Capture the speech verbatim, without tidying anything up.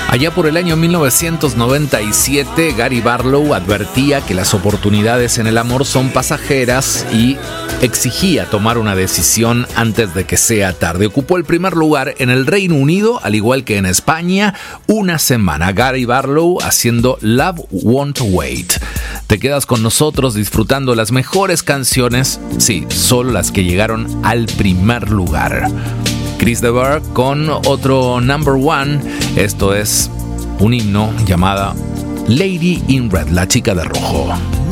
Allá por el año mil novecientos noventa y siete, Gary Barlow advertía que las oportunidades en el amor son pasajeras y exigía tomar una decisión antes de que sea tarde. Ocupó el primer lugar en el Reino Unido, al igual que en España, una semana. Gary Barlow haciendo Love Won't Wait. Te quedas con nosotros disfrutando las mejores canciones, sí, solo las que llegaron al primer lugar. Chris de Burgh con otro number one. Esto es un himno llamada Lady in Red, la chica de rojo.